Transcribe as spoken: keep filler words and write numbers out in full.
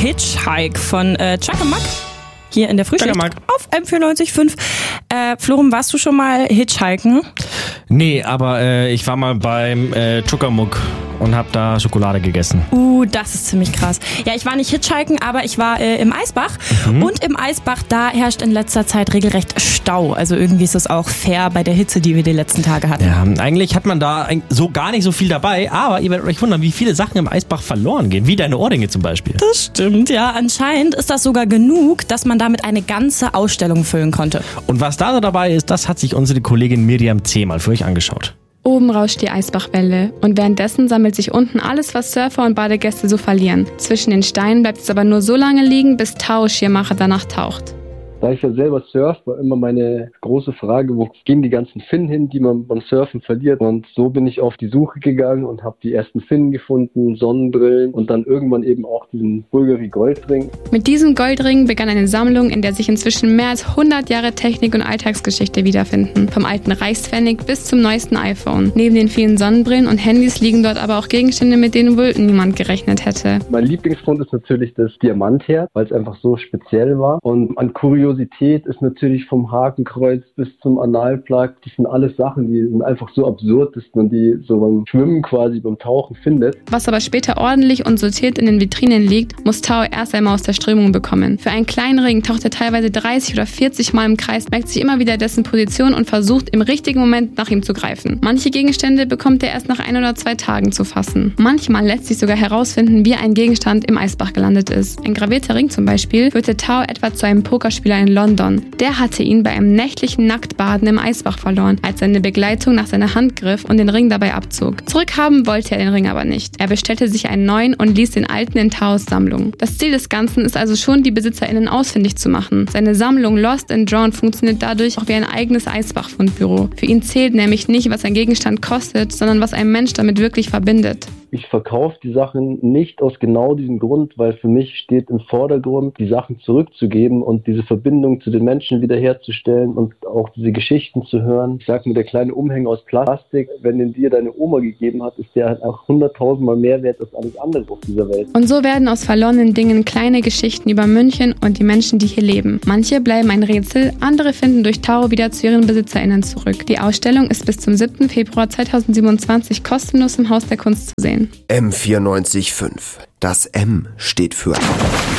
Hitchhike von äh, Chuck and Mack. Hier in der Frühschicht Chuck and Mack. auf M vierundneunzig Komma fünf. Äh, Florum, warst du schon mal Hitchhiken? Nee, aber äh, ich war mal beim äh, Chuckermuck und hab da Schokolade gegessen. Uh, das ist ziemlich krass. Ja, ich war nicht Hitchhiken, aber ich war äh, im Eisbach. Mhm. Und im Eisbach, da herrscht in letzter Zeit regelrecht Stau. Also irgendwie ist das auch fair bei der Hitze, die wir die letzten Tage hatten. Ja, eigentlich hat man da so gar nicht so viel dabei, aber ihr werdet euch wundern, wie viele Sachen im Eisbach verloren gehen, wie deine Ohrringe zum Beispiel. Das stimmt, ja. Anscheinend ist das sogar genug, dass man damit eine ganze Ausstellung füllen konnte. Und was da so dabei ist, das hat sich unsere Kollegin Miriam C. mal für euch angeschaut. Oben rauscht die Eisbachwelle und währenddessen sammelt sich unten alles, was Surfer und Badegäste so verlieren. Zwischen den Steinen bleibt es aber nur so lange liegen, bis Tao Schirmacher danach taucht. Da ich ja selber surf, war immer meine große Frage, wo gehen die ganzen Finnen hin, die man beim Surfen verliert. Und so bin ich auf die Suche gegangen und habe die ersten Finnen gefunden, Sonnenbrillen und dann irgendwann eben auch diesen Bulgari Goldring. Mit diesem Goldring begann eine Sammlung, in der sich inzwischen mehr als hundert Jahre Technik und Alltagsgeschichte wiederfinden. Vom alten Reichspfennig bis zum neuesten iPhone. Neben den vielen Sonnenbrillen und Handys liegen dort aber auch Gegenstände, mit denen wohl niemand gerechnet hätte. Mein Lieblingsfund ist natürlich das Diamantherz, weil es einfach so speziell war. Und an Kuriosität ist natürlich vom Hakenkreuz bis zum Analplug, das sind alles Sachen, die sind einfach so absurd, dass man die so beim Schwimmen quasi, beim Tauchen findet. Was aber später ordentlich und sortiert in den Vitrinen liegt, muss Tao erst einmal aus der Strömung bekommen. Für einen kleinen Ring taucht er teilweise dreißig oder vierzig Mal im Kreis, merkt sich immer wieder dessen Position und versucht im richtigen Moment nach ihm zu greifen. Manche Gegenstände bekommt er erst nach ein oder zwei Tagen zu fassen. Manchmal lässt sich sogar herausfinden, wie ein Gegenstand im Eisbach gelandet ist. Ein gravierter Ring zum Beispiel führte Tao etwa zu einem Pokerspieler in London. Der hatte ihn bei einem nächtlichen Nacktbaden im Eisbach verloren, als seine Begleitung nach seiner Hand griff und den Ring dabei abzog. Zurückhaben wollte er den Ring aber nicht. Er bestellte sich einen neuen und ließ den alten in Taos Sammlung. Das Ziel des Ganzen ist also schon, die BesitzerInnen ausfindig zu machen. Seine Sammlung Lost and Drawn funktioniert dadurch auch wie ein eigenes Eisbach-Fundbüro. Für ihn zählt nämlich nicht, was ein Gegenstand kostet, sondern was ein Mensch damit wirklich verbindet. Ich verkaufe die Sachen nicht aus genau diesem Grund, weil für mich steht im Vordergrund, die Sachen zurückzugeben und diese Verbindung zu den Menschen wiederherzustellen und auch diese Geschichten zu hören. Ich sag mir, der kleine Umhänger aus Plastik, wenn den dir deine Oma gegeben hat, ist der halt auch hunderttausendmal mehr wert als alles andere auf dieser Welt. Und so werden aus verlorenen Dingen kleine Geschichten über München und die Menschen, die hier leben. Manche bleiben ein Rätsel, andere finden durch Tao wieder zu ihren BesitzerInnen zurück. Die Ausstellung ist bis zum siebten Februar zweitausendsiebenundzwanzig kostenlos im Haus der Kunst zu sehen. M vierundneunzig Komma fünf. Das M steht für